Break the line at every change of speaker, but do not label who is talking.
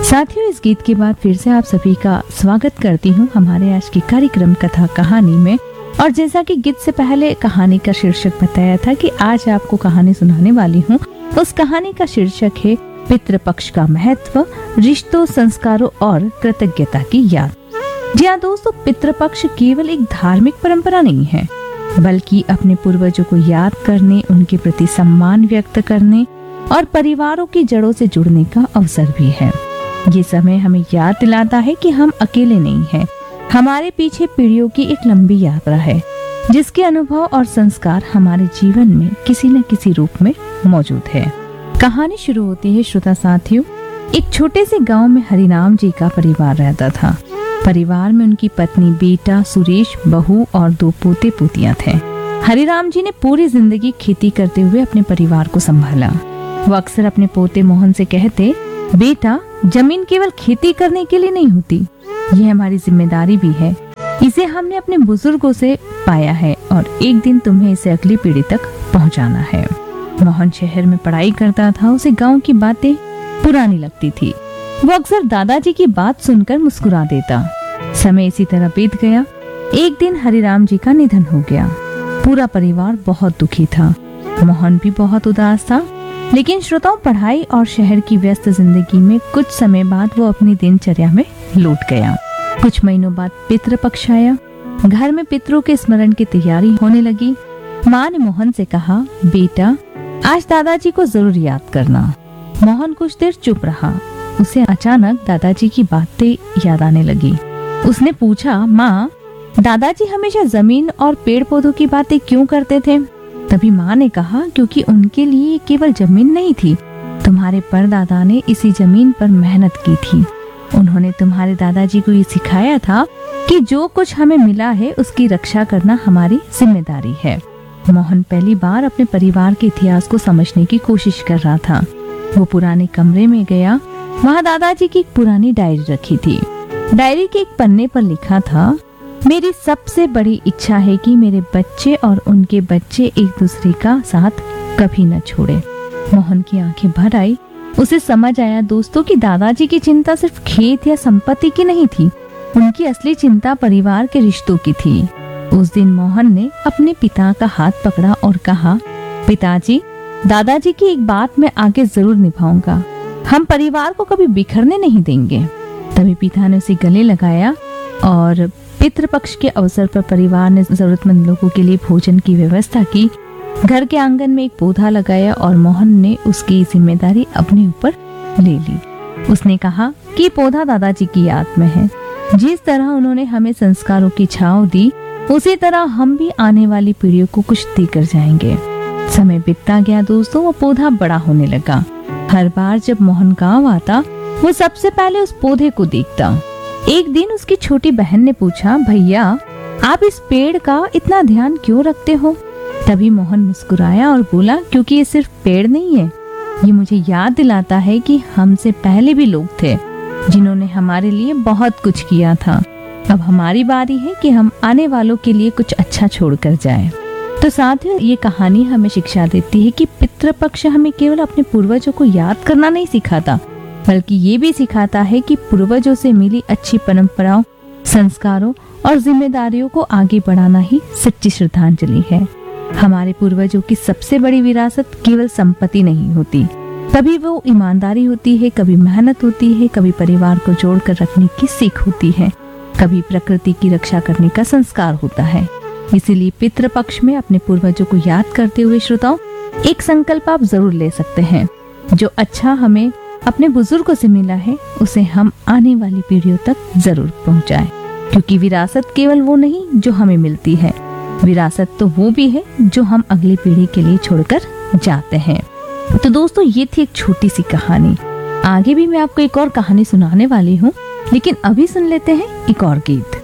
साथियों, इस गीत के बाद फिर से आप सभी का स्वागत करती हूँ हमारे आज की कार्यक्रम कथा कहानी में। और जैसा कि गीत से पहले कहानी का शीर्षक बताया था कि आज आपको कहानी सुनाने वाली हूँ, उस कहानी का शीर्षक है पितृपक्ष का महत्व, रिश्तों, संस्कारों और कृतज्ञता की याद। जी हाँ दोस्तों, पितृपक्ष केवल एक धार्मिक परंपरा नहीं है, बल्कि अपने पूर्वजों को याद करने, उनके प्रति सम्मान व्यक्त करने और परिवारों की जड़ों से जुड़ने का अवसर भी है। ये समय हमें याद दिलाता है कि हम अकेले नहीं हैं। हमारे पीछे पीढ़ियों की एक लंबी यात्रा है, जिसके अनुभव और संस्कार हमारे जीवन में किसी न किसी रूप में मौजूद है। कहानी शुरू होती है श्रोता साथियों। एक छोटे से गांव में हरिराम जी का परिवार रहता था। परिवार में उनकी पत्नी, बेटा सुरेश, बहू और 2 पोते पोतियां थे। हरिराम जी ने पूरी जिंदगी खेती करते हुए अपने परिवार को संभाला। वो अक्सर अपने पोते मोहन से कहते, बेटा, जमीन केवल खेती करने के लिए नहीं होती, यह हमारी जिम्मेदारी भी है। इसे हमने अपने बुजुर्गों से पाया है और एक दिन तुम्हें इसे अगली पीढ़ी तक पहुंचाना है। मोहन शहर में पढ़ाई करता था, उसे गांव की बातें पुरानी लगती थी। वो अक्सर दादाजी की बात सुनकर मुस्कुरा देता। समय इसी तरह बीत गया। एक दिन हरिराम जी का निधन हो गया। पूरा परिवार बहुत दुखी था। मोहन भी बहुत उदास था। लेकिन श्रोताओं, पढ़ाई और शहर की व्यस्त जिंदगी में कुछ समय बाद वो अपनी दिनचर्या में लौट गया। कुछ महीनों बाद पितृपक्ष आया। घर में पितरों के स्मरण की तैयारी होने लगी। माँ ने मोहन से कहा, बेटा, आज दादाजी को जरूर याद करना। मोहन कुछ देर चुप रहा। उसे अचानक दादाजी की बातें याद आने लगी। उसने पूछा, माँ, दादाजी हमेशा जमीन और पेड़ पौधों की बातें क्यों करते थे? तभी माँ ने कहा, क्योंकि उनके लिए केवल जमीन नहीं थी, तुम्हारे परदादा ने इसी जमीन पर मेहनत की थी। उन्होंने तुम्हारे दादाजी को ये सिखाया था कि जो कुछ हमें मिला है उसकी रक्षा करना हमारी जिम्मेदारी है। मोहन पहली बार अपने परिवार के इतिहास को समझने की कोशिश कर रहा था। वो पुराने कमरे में गया। वहाँ दादाजी की एक पुरानी डायरी रखी थी। डायरी के एक पन्ने पर लिखा था, मेरी सबसे बड़ी इच्छा है कि मेरे बच्चे और उनके बच्चे एक दूसरे का साथ कभी न छोड़े। मोहन की आंखें भर आई। उसे समझ आया दोस्तों कि दादाजी की चिंता सिर्फ खेत या संपत्ति की नहीं थी। उनकी असली चिंता परिवार के रिश्तों की थी। उस दिन मोहन ने अपने पिता का हाथ पकड़ा और कहा, पिताजी, दादाजी की एक बात मैं आगे जरूर निभाऊंगा। हम परिवार को कभी बिखरने नहीं देंगे। तभी पिता ने उसे गले लगाया और पितृपक्ष के अवसर पर परिवार ने जरूरतमंद लोगों के लिए भोजन की व्यवस्था की। घर के आंगन में एक पौधा लगाया और मोहन ने उसकी जिम्मेदारी अपने ऊपर ले ली। उसने कहा कि पौधा दादाजी की याद में है। जिस तरह उन्होंने हमें संस्कारों की छांव दी, उसी तरह हम भी आने वाली पीढ़ियों को कुछ देकर जाएंगे। समय बीतता गया दोस्तों। वो पौधा बड़ा होने लगा। हर बार जब मोहन गाँव आता, वो सबसे पहले उस पौधे को देखता। एक दिन उसकी छोटी बहन ने पूछा, भैया, आप इस पेड़ का इतना ध्यान क्यों रखते हो? तभी मोहन मुस्कुराया और बोला, क्योंकि ये सिर्फ पेड़ नहीं है, ये मुझे याद दिलाता है कि हमसे पहले भी लोग थे जिन्होंने हमारे लिए बहुत कुछ किया था। अब हमारी बारी है कि हम आने वालों के लिए कुछ अच्छा छोड़कर जाएं। तो साथियों, ये कहानी हमें शिक्षा देती है कि पितृपक्ष हमें केवल अपने पूर्वजों को याद करना नहीं सिखाता, बल्कि ये भी सिखाता है कि पूर्वजों से मिली अच्छी परंपराओं, संस्कारों और जिम्मेदारियों को आगे बढ़ाना ही सच्ची श्रद्धांजलि है। हमारे पूर्वजों की सबसे बड़ी विरासत केवल संपत्ति नहीं होती, कभी वो ईमानदारी होती है, कभी मेहनत होती है, कभी परिवार को जोड़कर रखने की सीख होती है, कभी प्रकृति की रक्षा करने का संस्कार होता है। इसीलिए पितृपक्ष में अपने पूर्वजों को याद करते हुए श्रोताओं, एक संकल्प आप जरूर ले सकते हैं। जो अच्छा हमें अपने बुजुर्गों से मिला है, उसे हम आने वाली पीढ़ियों तक जरूर पहुंचाएं। क्योंकि विरासत केवल वो नहीं जो हमें मिलती है, विरासत तो वो भी है जो हम अगली पीढ़ी के लिए छोड़कर जाते हैं। तो दोस्तों, ये थी एक छोटी सी कहानी। आगे भी मैं आपको एक और कहानी सुनाने वाली हूँ, लेकिन अभी सुन लेते हैं एक और गीत।